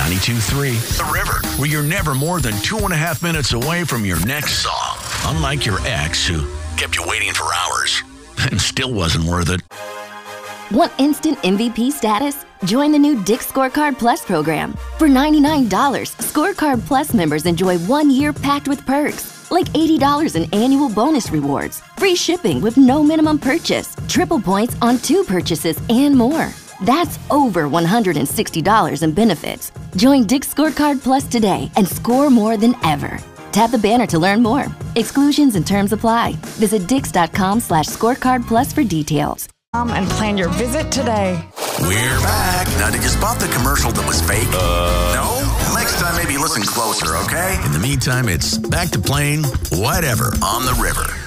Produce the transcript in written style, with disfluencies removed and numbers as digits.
92.3 The River, where you're never more than 2.5 minutes away from your next song. Unlike your ex, who kept you waiting for hours and still wasn't worth it. Want instant MVP status? Join the new Dick's Scorecard Plus program. For $99, Scorecard Plus members enjoy 1 year packed with perks, like $80 in annual bonus rewards, free shipping with no minimum purchase, triple points on 2 purchases, and more. That's over $160 in benefits. Join Dick's Scorecard Plus today and score more than ever. Tap the banner to learn more. Exclusions and terms apply. Visit dix.com/scorecard plus for details. And plan your visit today. We're back. Now, did you spot the commercial that was fake? No? Next time, maybe listen closer, okay? In the meantime, it's back to playing whatever On the River.